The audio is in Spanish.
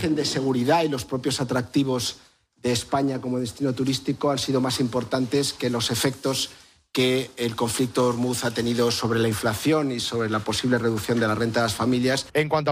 margen de seguridad y los propios atractivos de España como destino turístico han sido más importantes que los efectos que el conflicto Hormuz ha tenido sobre la inflación y sobre la posible reducción de la renta de las familias. En cuanto a